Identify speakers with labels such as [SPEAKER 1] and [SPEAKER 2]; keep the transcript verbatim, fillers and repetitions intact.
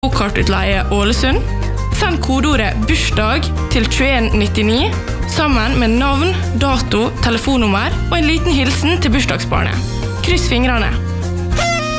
[SPEAKER 1] Kartutleie Ålesund. Send kodeordet bursdag til tjueen nittini sammen med navn, dato, telefonnummer og en liten hilsen til bursdagsbarnet. Kryss fingrene!